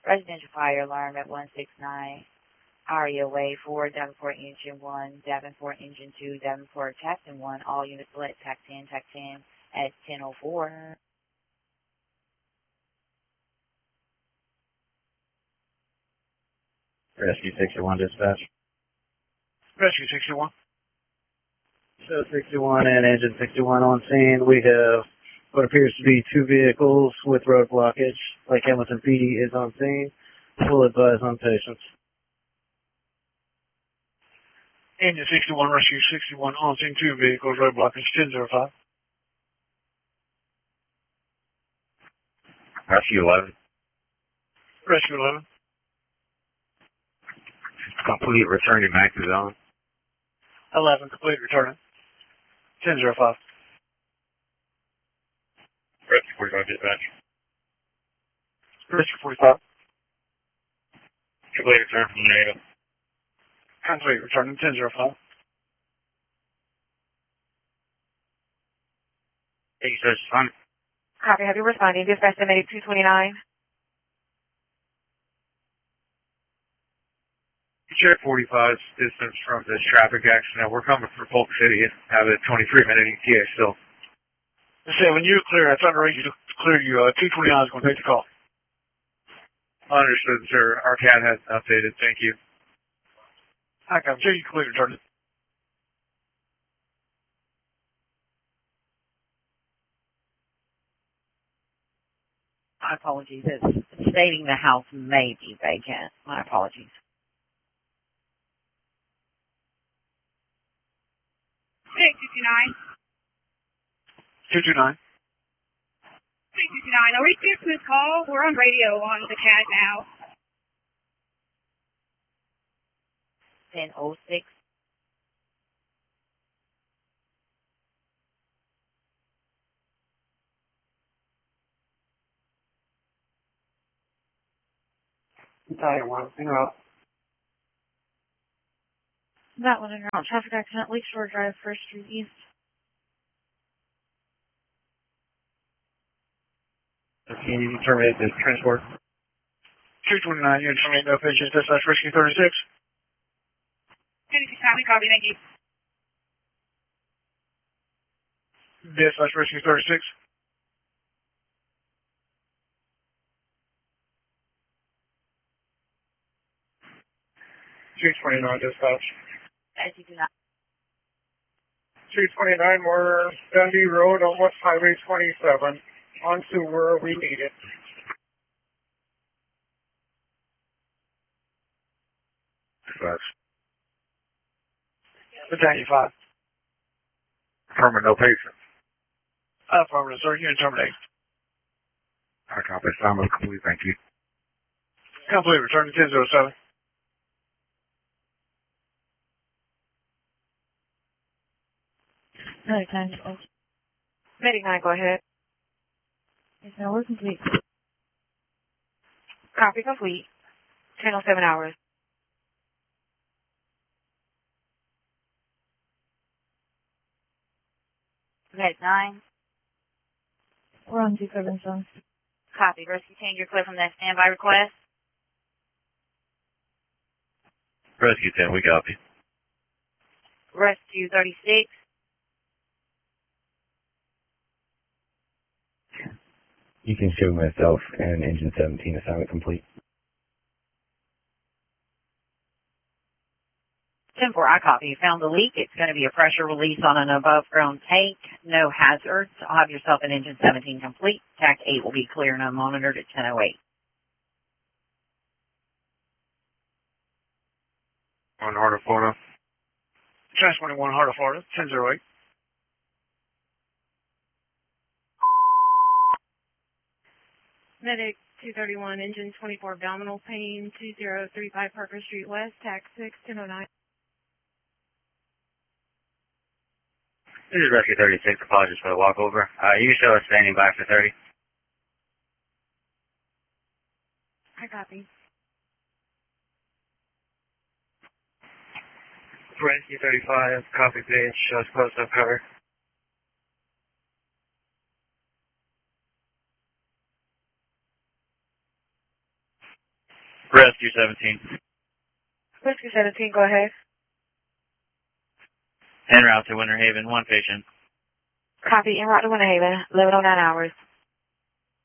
Residential fire alarm at 169 Aria Way 4, Davenport Engine 1, Davenport Engine 2, Davenport Captain 1. All units select TAC 10 at 10:04. Rescue 61 dispatch. Rescue 61. Show 61 and engine 61 on scene. We have what appears to be two vehicles with road blockage. Lake Hamilton PD is on scene. We'll advise on patients. Engine 61, Rescue 61, on scene, two vehicles, road blockage 10:05. Rescue 11. Rescue 11. Complete, returning back to zone. 11, complete, returning. 10:05. Rescue 45 dispatch. Rescue 45. Complete, return from NATO. Complete, returning 10:05. Thank you, sir. Fun. Copy, have you responding? Dispatch estimated 229. Sheriff 45's distance from this traffic accident. We're coming from Polk City and have a 23-minute ETA still. I said, when you're clear, I tried to arrange you to clear you. 229 is going to take the call. Understood, sir. Our CAD has updated. Thank you. I can see you clear, returning. My apologies. It's stating the house may be vacant. My apologies. 229. 229, I'll receive this call. We're on radio on the CAD now. 10:06. Entire one. You're up. That one in route. Traffic accident, Lakeshore Drive, 1st Street East. Can you terminate this transport? 229, you terminate no patients. Dispatch Rescue 36. 26 Highway, copy, thank you. Dispatch Rescue 36. Dispatch. As you do not. 229, we're Dundee Road on West Highway 27. On to where we need it. Dispatch. Battalion 5. Affirmative, no patients. Affirmative, sir. You can terminate. Our copy. Sound complete. Thank you. Complete. Return to 10:07. No, time. Medic 9, go ahead. Yes, no, we're complete. Copy complete. 10:07 hours. Medic 9. We're on 277. Copy. Rescue 10, you're clear from that standby request. Rescue 10, we copy. Rescue 36. You can show myself and engine 17 assignment complete. 10-4, I copy. You found the leak. It's going to be a pressure release on an above-ground tank. No hazards. I'll have yourself an engine 17 complete. TAC 8 will be clear and unmonitored at 10:08. On Heart of Florida. Transporting 1 Heart of Florida. 10:08. Medic 231, engine 24, abdominal pain, 2035 Parker Street West, TAC 6, 1009. This is Rescue 36. Apologies for the walkover. You show us standing by for 30. I copy. Rescue 35, copy page, shows close-up cover. Rescue 17. Rescue 17, go ahead. En route to Winter Haven, 1 patient. Copy, en route to Winter Haven, 11:09 hours.